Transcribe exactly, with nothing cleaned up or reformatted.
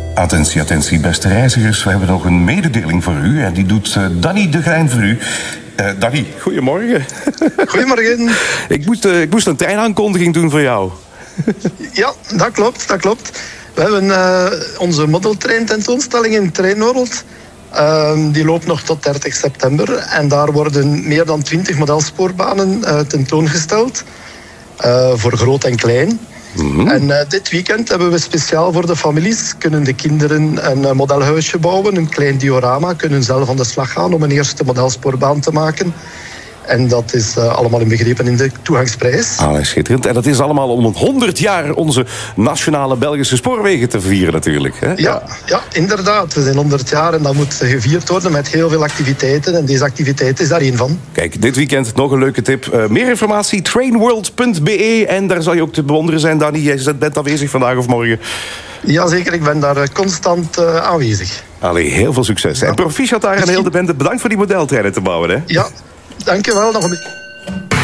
Attentie, attentie, beste reizigers. We hebben nog een mededeling voor u. En die doet uh, Danny de Grijn voor u. Uh, Danny, goedemorgen. Goedemorgen. ik, moest, uh, ik moest een treinaankondiging doen voor jou. Ja, dat klopt, dat klopt. We hebben uh, onze modeltrain tentoonstelling in Treinworld. Uh, die loopt nog tot dertig september. En daar worden meer dan twintig modelspoorbanen uh, tentoongesteld. Uh, voor groot en klein. Mm-hmm. En uh, dit weekend hebben we speciaal voor de families, kunnen de kinderen een uh, modelhuisje bouwen, een klein diorama, kunnen zelf aan de slag gaan om een eerste modelspoorbaan te maken. En dat is uh, allemaal inbegrepen in de toegangsprijs. Ah, schitterend. En dat is allemaal om honderd jaar onze nationale Belgische spoorwegen te vieren natuurlijk. Hè? Ja, ja. ja, inderdaad. We zijn honderd jaar en dat moet gevierd worden met heel veel activiteiten. En deze activiteit is daar één van. Kijk, dit weekend nog een leuke tip. Uh, meer informatie, trainworld punt b e. En daar zal je ook te bewonderen zijn, Danny. Jij bent aanwezig vandaag of morgen. Jazeker, ik ben daar constant uh, aanwezig. Allee, heel veel succes. Ja. En proficiat daar aan heel de bende. Bedankt voor die modeltreinen te bouwen. Hè? Ja. Dank je wel. Nog een beetje.